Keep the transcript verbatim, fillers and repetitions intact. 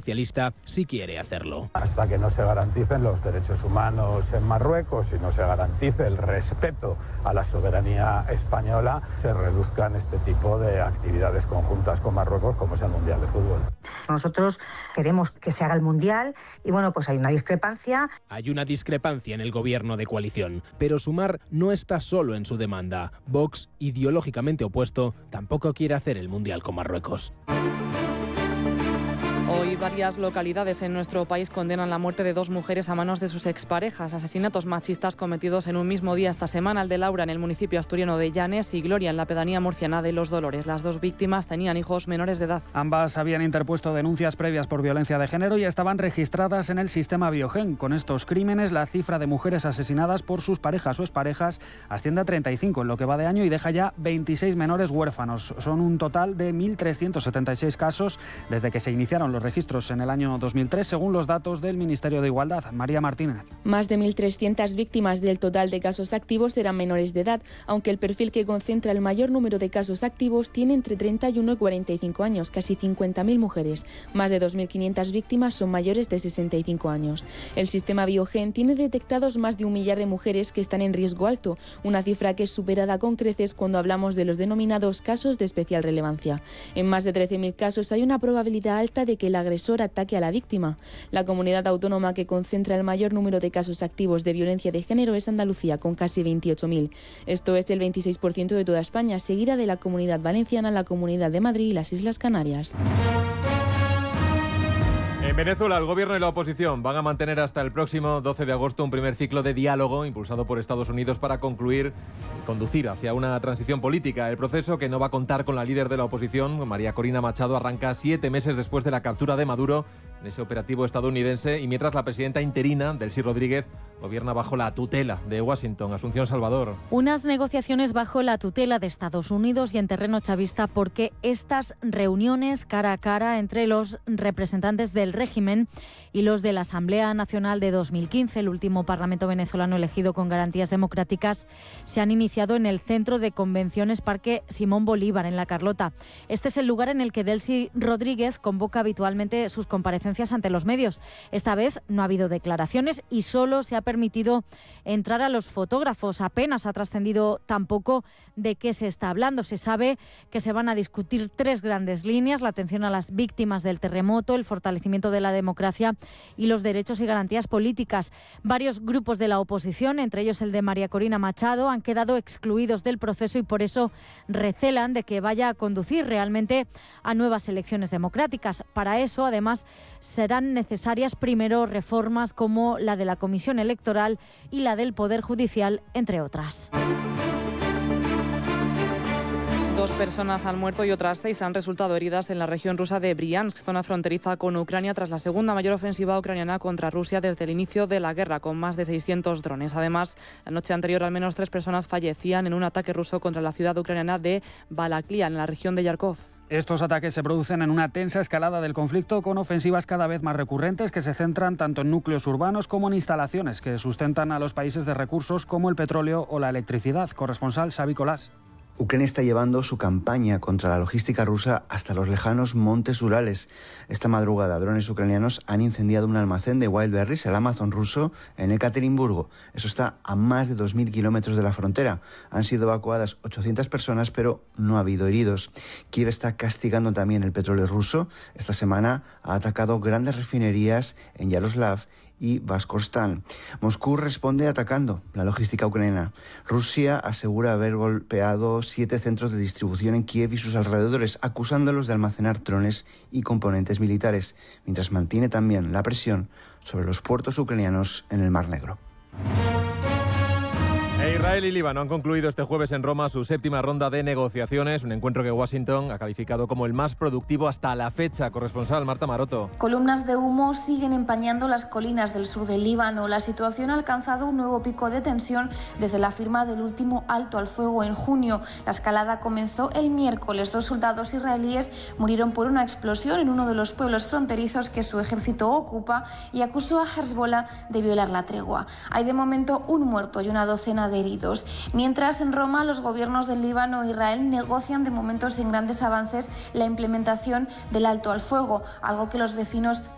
socialista sí quiere hacerlo. Hasta que no se garanticen los derechos humanos en Marruecos y no se garantice el respeto a la soberanía española, se reduzcan este tipo de actividades conjuntas con Marruecos, como es el Mundial de Fútbol. Nosotros queremos que se haga el Mundial y bueno, pues hay una discrepancia. Hay una discrepancia en el gobierno de coalición, pero Sumar no está solo en su demanda. Vox, ideológicamente opuesto, tampoco quiere hacer el Mundial con Marruecos. Hoy varias localidades en nuestro país condenan la muerte de dos mujeres a manos de sus exparejas, asesinatos machistas cometidos en un mismo día esta semana, el de Laura en el municipio asturiano de Llanes y Gloria en la pedanía murciana de Los Dolores. Las dos víctimas tenían hijos menores de edad. Ambas habían interpuesto denuncias previas por violencia de género y estaban registradas en el sistema Biogen. Con estos crímenes, la cifra de mujeres asesinadas por sus parejas o exparejas asciende a treinta y cinco en lo que va de año y deja ya veintiséis menores huérfanos. Son un total de mil trescientos setenta y seis casos desde que se iniciaron los registros en el año dos mil tres, según los datos del Ministerio de Igualdad. María Martínez. Más de mil trescientas víctimas del total de casos activos eran menores de edad, aunque el perfil que concentra el mayor número de casos activos tiene entre treinta y uno y cuarenta y cinco años, casi cincuenta mil mujeres. Más de dos mil quinientas víctimas son mayores de sesenta y cinco años. El sistema Biogen tiene detectados más de un millar de mujeres que están en riesgo alto, una cifra que es superada con creces cuando hablamos de los denominados casos de especial relevancia. En más de trece mil casos hay una probabilidad alta de que el agresor ataque a la víctima. La comunidad autónoma que concentra el mayor número de casos activos de violencia de género es Andalucía, con casi veintiocho mil. Esto es el veintiséis por ciento de toda España, seguida de la Comunidad Valenciana, la Comunidad de Madrid y las Islas Canarias. En Venezuela, el gobierno y la oposición van a mantener hasta el próximo doce de agosto un primer ciclo de diálogo impulsado por Estados Unidos para concluir y conducir hacia una transición política. El proceso, que no va a contar con la líder de la oposición, María Corina Machado, arranca siete meses después de la captura de Maduro en ese operativo estadounidense y mientras la presidenta interina, Delcy Rodríguez, gobierna bajo la tutela de Washington. Asunción Salvador. Unas negociaciones bajo la tutela de Estados Unidos y en terreno chavista, porque estas reuniones cara a cara entre los representantes del régimen y los de la Asamblea Nacional de dos mil quince, el último parlamento venezolano elegido con garantías democráticas, se han iniciado en el Centro de Convenciones Parque Simón Bolívar, en La Carlota. Este es el lugar en el que Delcy Rodríguez convoca habitualmente sus comparecencias ante los medios. Esta vez no ha habido declaraciones y solo se ha permitido entrar a los fotógrafos. Apenas ha trascendido tampoco de qué se está hablando. Se sabe que se van a discutir tres grandes líneas: la atención a las víctimas del terremoto, el fortalecimiento de la democracia y los derechos y garantías políticas. Varios grupos de la oposición, entre ellos el de María Corina Machado, han quedado excluidos del proceso y por eso recelan de que vaya a conducir realmente a nuevas elecciones democráticas. Para eso, además, serán necesarias primero reformas como la de la Comisión Electoral y la del Poder Judicial, entre otras. Dos personas han muerto y otras seis han resultado heridas en la región rusa de Briansk, zona fronteriza con Ucrania, tras la segunda mayor ofensiva ucraniana contra Rusia desde el inicio de la guerra, con más de seiscientos drones. Además, la noche anterior al menos tres personas fallecían en un ataque ruso contra la ciudad ucraniana de Balaklia, en la región de Yarkov. Estos ataques se producen en una tensa escalada del conflicto, con ofensivas cada vez más recurrentes que se centran tanto en núcleos urbanos como en instalaciones que sustentan a los países de recursos como el petróleo o la electricidad. Corresponsal Xavi Colás. Ucrania está llevando su campaña contra la logística rusa hasta los lejanos montes Urales. Esta madrugada, drones ucranianos han incendiado un almacén de Wildberries, el Amazon ruso, en Ekaterimburgo. Eso está a más de dos mil kilómetros de la frontera. Han sido evacuadas ochocientas personas, pero no ha habido heridos. Kiev está castigando también el petróleo ruso. Esta semana ha atacado grandes refinerías en Yaroslav y Baskorstán. Moscú responde atacando la logística ucraniana. Rusia asegura haber golpeado siete centros de distribución en Kiev y sus alrededores, acusándolos de almacenar drones y componentes militares, mientras mantiene también la presión sobre los puertos ucranianos en el Mar Negro. Israel y Líbano han concluido este jueves en Roma su séptima ronda de negociaciones, un encuentro que Washington ha calificado como el más productivo hasta la fecha. Corresponsal Marta Maroto. Columnas de humo siguen empañando las colinas del sur del Líbano. La situación ha alcanzado un nuevo pico de tensión desde la firma del último alto al fuego en junio. La escalada comenzó el miércoles. Dos soldados israelíes murieron por una explosión en uno de los pueblos fronterizos que su ejército ocupa y acusó a Hezbollah de violar la tregua. Hay de momento un muerto y una docena de heridos. Mientras, en Roma, los gobiernos del Líbano e Israel negocian de momento sin grandes avances la implementación del alto al fuego, algo que los vecinos